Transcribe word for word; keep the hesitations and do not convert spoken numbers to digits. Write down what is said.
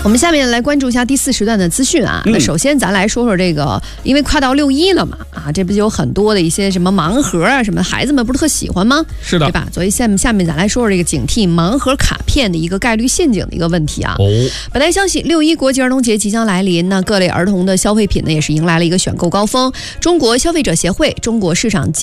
我们下面来关注一下第四时段的资讯啊。嗯、那首先咱来说说这个，因为快到六一了嘛，啊，这不就有很多的一些什么盲盒啊什么，孩子们不是特喜欢吗？ 是的， 对吧？所以下面下面咱来说说这个警惕盲盒卡片的一个概率陷阱的一个问题啊。 哦， 本来消息，六一国际儿童节即将来临，那各类儿童的消费品呢也是迎来了一个选购高峰。中国消费者协会、中国市场监